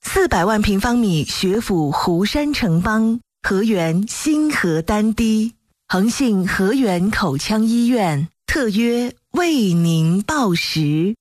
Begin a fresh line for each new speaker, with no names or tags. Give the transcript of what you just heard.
400万平方米学府湖山城邦，河源新河丹堤，恒信河源口腔医院特约为您报时。